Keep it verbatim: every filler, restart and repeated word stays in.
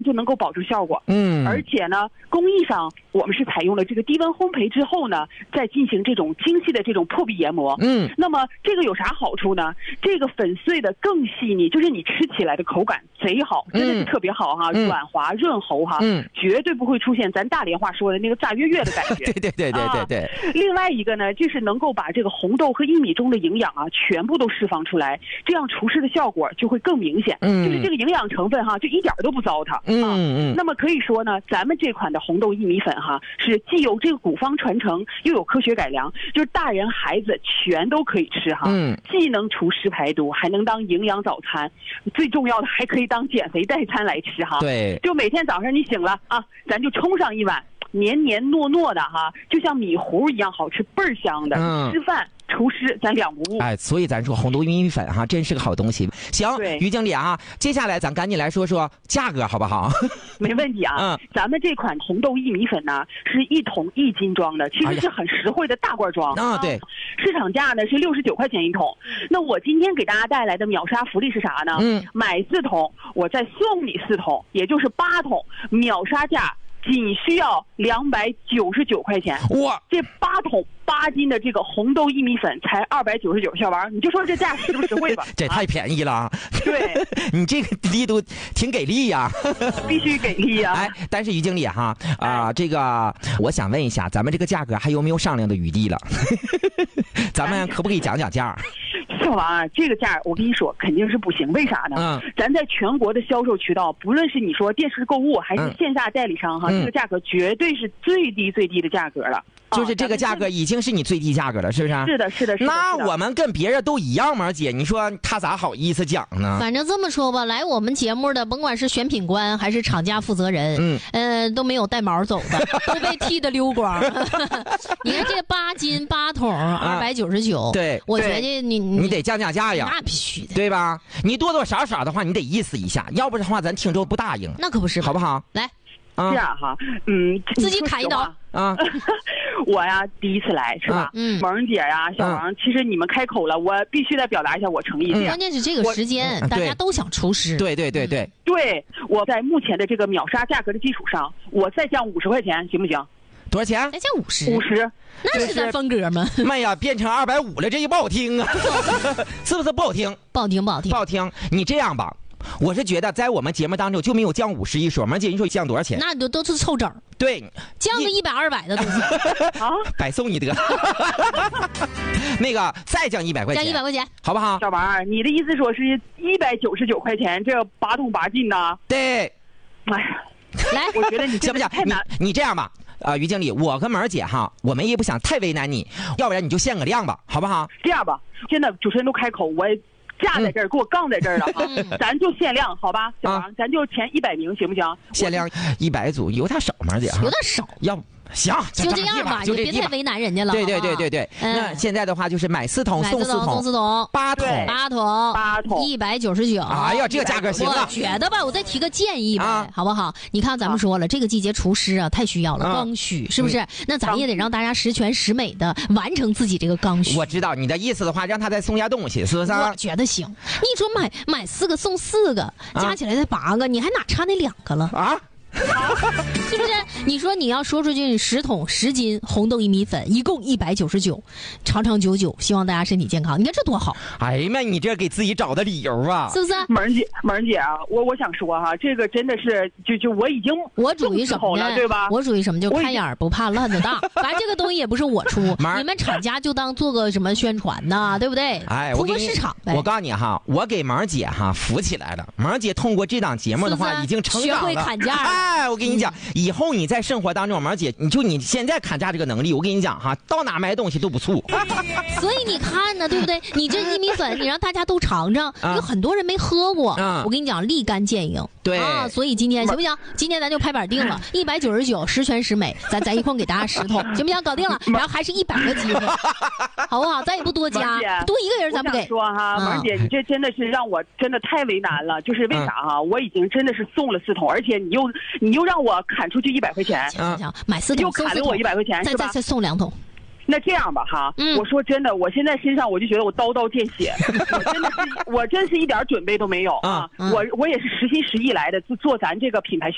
就能够保证效果。 嗯， 而且呢，工艺上我们是采用了这个低温烘焙之后呢，再进行这种精细的这种破壁研磨。 嗯， 那么这个有啥好处呢？这个粉碎的更细腻，就是你吃起来的口感贼好，真的是特别好哈， 嗯、 软滑润喉哈， 嗯， 绝对不会出现咱大连话说的那个炸月月的感觉。 对对对对对对、啊。 另外一个呢，就是能够把这个红豆和薏米中的营养啊，全部都释放出来，这样厨师的效果就会更明显。嗯，就是这个营养成分哈，就一点都不糟蹋。 嗯嗯。那么可以说呢，咱们这款的红豆薏米粉哈，是既有这个古方传承，又有科学改良，就是大人孩子全都可以吃哈。嗯。既能除湿排毒，还能当营养早餐，最重要的还可以当减肥代餐来吃哈。 对。 就每天早上你醒了啊，咱就冲上一碗。黏黏糯糯的哈，就像米糊一样好吃，倍儿香的。嗯，吃饭厨师咱两不误。 哎，所以咱说红豆薏米粉哈，真是个好东西。行，于经理啊，接下来咱赶紧来说说价格好不好？ 没问题啊。嗯，咱们这款红豆薏米粉呢，是一桶一斤装的，其实是很实惠的大罐装。 啊、哎，对。 市场价呢是六十九块钱一桶。那我今天给大家带来的秒杀福利是啥呢？嗯，买四桶，我再送你四桶，也就是八桶，秒杀价。仅需要两百九十九块钱，哇！这八桶八斤的这个红豆薏米粉才二百九十九，小王，你就说这价实不实惠吧？ 这太便宜了啊！ 对， 你这个力度挺给力呀、 啊，必须给力呀、啊！ 哎，但是于经理哈啊、呃，这个我想问一下，咱们这个价格还有没有商量的余地了？咱们可不可以讲讲价？ 小王啊，这个价我跟你说肯定是不行，为啥呢？嗯，咱在全国的销售渠道，不论是你说电视购物还是线下代理商哈、嗯，这个价格绝对是最低最低的价格了。 就是这个价格已经是你最低价格了，是不是？ 是的，是的，是的。 那我们跟别人都一样吗，姐？你说他咋好意思讲呢？ 反正这么说吧，来我们节目的，甭管是选品官还是厂家负责人，嗯，呃，都没有带毛走的，都被剃得溜光。你看这八斤八桶二百九十九， 对， 我觉得你你得降降价呀， 那必须的， 对吧？你多多少少的话，你得意思一下，要不然的话，咱听众不答应。 那可不是， 好不好？ 来。 这样哈，嗯， 自己砍一刀啊！我呀，第一次来是吧？嗯，萌姐呀，小王，其实你们开口了，我必须得表达一下我诚意。 关键是这个时间，大家都想出师。 对对对对对，我在目前的这个秒杀价格的基础上，我再降五十块钱，行不行？ 多少钱？ 再降五十。 五十， 那是咱风格吗？ 妈呀，变成二百五了，这也不好听啊！是不是不好听？ 不好听，不好听， 不好听。你这样吧。我是觉得在我们节目当中就没有降五十一说，萌姐，你说降多少钱？ 那都都是凑整。 对， 降个一百二百的都行啊，白送你得。那个再降一百块钱， 降一百块钱， 好不好？ 小王，你的意思说是一百九十九块钱，这八桶八斤呢？ 对。 哎呀， 来， 我觉得你行不行？ 太难。 你你这样吧，啊、呃，于经理，我跟萌姐哈，我们也不想太为难你，要不然你就限个量吧，好不好？ 这样吧，现在主持人都开口，我也。架在这儿、嗯，给我杠在这儿了哈、嗯，咱就限量，好吧，小王，啊、咱就前一百名，行不行？ 限量一百组，有点少吗？姐， 有点少， 要不行， 就这样吧， 就这别太为难人家了。 对对对对对， 嗯、 那现在的话就是买四桶送四桶， 送四桶， 八桶， 八桶， 八桶， 一百九十九。 哎呀，这个价格行啊！ 我觉得吧，我再提个建议呗、 啊， 好不好？你看咱们说了，啊、这个季节厨师啊太需要了，啊、刚需是不是、嗯？那咱也得让大家十全十美的完成自己这个刚需。 我知道你的意思的话，让他再送下东西，是不是？ 我觉得行。你说买买四个送四个，加起来才八个，啊、你还哪差那两个了啊？ 是不是？你说你要说出去十桶十斤红豆薏米粉，一共一百九十九，长长久久，希望大家身体健康。你看这多好！ 哎呀妈，你这给自己找的理由啊， 是不是？ 萌姐，萌姐啊，我我想说哈，这个真的是就就我已经我属于什么呢？对吧？ 我属于什么？就看眼不怕烂子大。反正这个东西也不是我出，你们厂家就当做个什么宣传呐，对不对？ 哎， 图个市场呗。 我告诉你哈，我给萌姐哈扶起来了。萌姐通过这档节目的话， 是是已经成长了， 学会砍价了。 哎，我跟你讲。嗯，以后你在生活当中，萌姐，你就你现在砍价这个能力，我跟你讲哈，到哪买东西都不错。 所以你看呢，对不对？你这薏米粉，你让大家都尝尝，啊、有很多人没喝过。啊、我跟你讲，立竿见影。 对啊，所以今天行不行？今天咱就拍板定了，一百九十九，十全十美，咱咱一块给大家十桶，行不行？搞定了，然后还是一百个机会，好不好？咱也不多加，多一个人咱不给。 我想说哈，萌、嗯、姐，你这真的是让我真的太为难了。就是为啥哈、啊？嗯、我已经真的是送了四桶，而且你又你又让我砍出去一百块钱。 行行行，买四桶又砍了我一百块钱， 再再再送两桶。 那这样吧哈、嗯，我说真的，我现在身上我就觉得我刀刀见血，我真的是我真是一点准备都没有啊！嗯、我我也是实心实意来的做做咱这个品牌